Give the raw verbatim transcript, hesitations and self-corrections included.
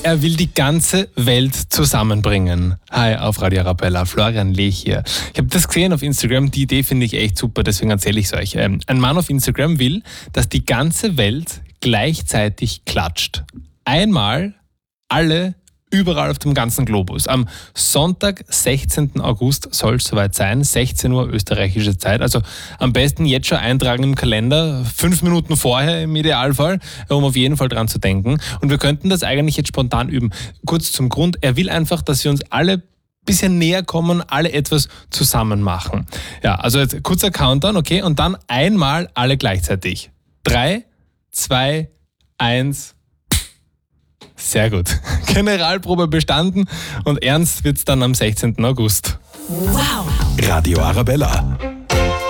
Er will die ganze Welt zusammenbringen. Hi, auf Radio Arabella, Florian Lech hier. Ich habe das gesehen auf Instagram, die Idee finde ich echt super, deswegen erzähle ich es euch. Ein Mann auf Instagram will, dass die ganze Welt gleichzeitig klatscht. Einmal alle überall auf dem ganzen Globus. Am Sonntag, sechzehnten August soll es soweit sein, sechzehn Uhr österreichische Zeit. Also am besten jetzt schon eintragen im Kalender, fünf Minuten vorher im Idealfall, um auf jeden Fall dran zu denken. Und wir könnten das eigentlich jetzt spontan üben. Kurz zum Grund, er will einfach, dass wir uns alle ein bisschen näher kommen, alle etwas zusammen machen. Ja, also jetzt kurzer Countdown, okay, und dann einmal alle gleichzeitig. Drei, zwei, eins... Sehr gut. Generalprobe bestanden und ernst wird's dann am sechzehnten August. Wow! Radio Arabella.